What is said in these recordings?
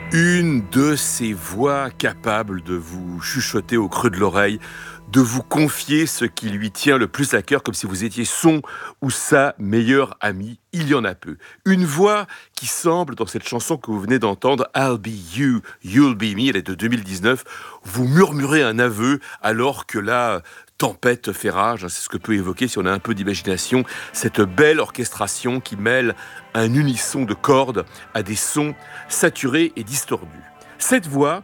Une de ces voix capables de vous chuchoter au creux de l'oreille, de vous confier ce qui lui tient le plus à cœur, comme si vous étiez son ou sa meilleure amie. Il y en a peu. Une voix qui semble, dans cette chanson que vous venez d'entendre, I'll be you, you'll be me, elle est de 2019, vous murmurez un aveu alors que la tempête fait rage. C'est ce que peut évoquer, si on a un peu d'imagination, cette belle orchestration qui mêle un unisson de cordes à des sons saturés et distordus. Cette voix,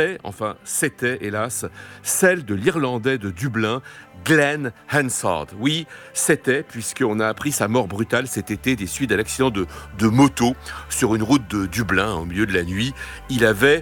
c'était, hélas, celle de l'Irlandais de Dublin, Glenn Hansard. Oui, c'était, puisqu'on a appris sa mort brutale cet été des suites d'un accident de moto sur une route de Dublin, au milieu de la nuit. Il avait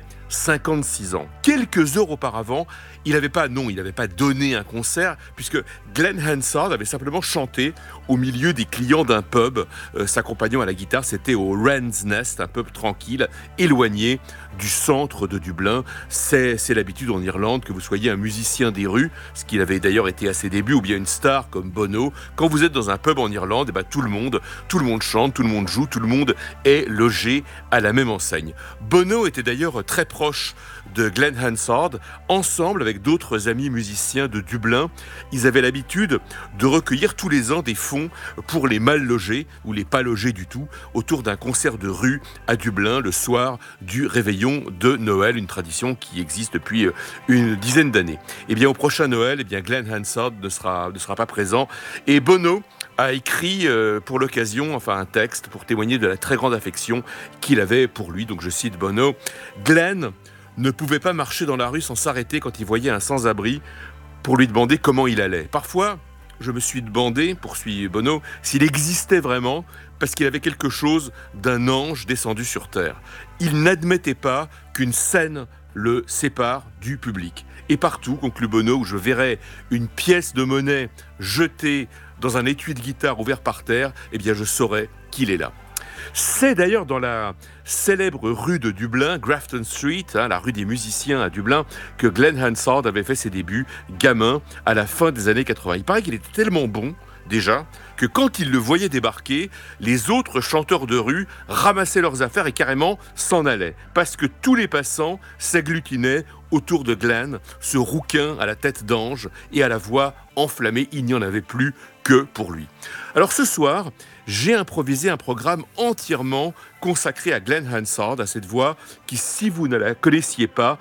56 ans. Quelques heures auparavant, il n'avait pas donné un concert, puisque Glenn Hansard avait simplement chanté au milieu des clients d'un pub, s'accompagnant à la guitare. C'était au Wren's Nest, un pub tranquille, éloigné du centre de Dublin. C'est l'habitude en Irlande que vous soyez un musicien des rues, ce qu'il avait d'ailleurs été à ses débuts, ou bien une star comme Bono. Quand vous êtes dans un pub en Irlande, tout le monde chante, tout le monde joue, tout le monde est logé à la même enseigne. Bono était d'ailleurs très proche de Glenn Hansard. Ensemble avec d'autres amis musiciens de Dublin, ils avaient l'habitude de recueillir tous les ans des fonds pour les mal logés ou les pas logés du tout autour d'un concert de rue à Dublin le soir du réveillon de Noël, une tradition qui existe depuis une dizaine d'années. Et bien au prochain Noël, Glenn Hansard ne sera pas présent et Bono a écrit pour l'occasion un texte pour témoigner de la très grande affection qu'il avait pour lui. Donc je cite Bono: Glenn ne pouvait pas marcher dans la rue sans s'arrêter quand il voyait un sans-abri pour lui demander comment il allait. Parfois, je me suis demandé, poursuit Bono, s'il existait vraiment, parce qu'il avait quelque chose d'un ange descendu sur terre. Il n'admettait pas qu'une scène le sépare du public. Et partout, conclut Bono, où je verrais une pièce de monnaie jetée dans un étui de guitare ouvert par terre, je saurais qu'il est là. C'est d'ailleurs dans la célèbre rue de Dublin, Grafton Street, la rue des musiciens à Dublin, que Glenn Hansard avait fait ses débuts, gamin, à la fin des années 80. Il paraît qu'il était tellement bon, déjà, que quand il le voyait débarquer, les autres chanteurs de rue ramassaient leurs affaires et carrément s'en allaient. Parce que tous les passants s'agglutinaient autour de Glenn, ce rouquin à la tête d'ange et à la voix enflammée. Il n'y en avait plus que pour lui. Alors ce soir, j'ai improvisé un programme entièrement consacré à Glenn Hansard, à cette voix qui, si vous ne la connaissiez pas,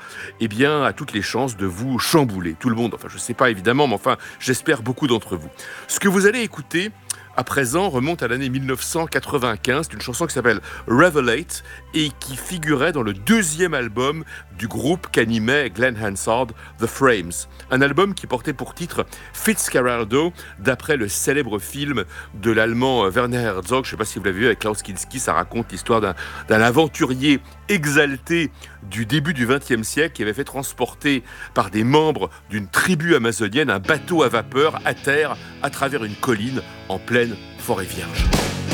a toutes les chances de vous chambouler. Tout le monde, je ne sais pas évidemment, mais j'espère beaucoup d'entre vous. Ce que vous allez écouter à présent remonte à l'année 1995, c'est une chanson qui s'appelle Revelate et qui figurait dans le deuxième album du groupe qu'animait Glenn Hansard, The Frames. Un album qui portait pour titre Fitzcarraldo, d'après le célèbre film de l'allemand Werner Herzog. Je ne sais pas si vous l'avez vu avec Klaus Kinski, ça raconte l'histoire d'un aventurier exalté du début du XXe siècle qui avait fait transporter par des membres d'une tribu amazonienne un bateau à vapeur à terre à travers une colline en pleine forêt vierge.